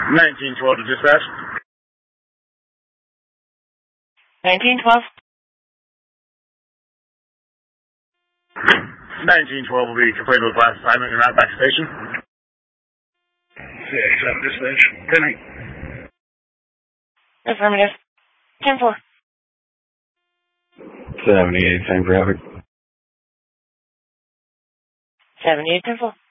1912 to dispatch. 1912. 1912 will be completed with last assignment and route back to station. 6-7 dispatch. Good night. Affirmative. 10-4. 78, same traffic. 78, 10-4.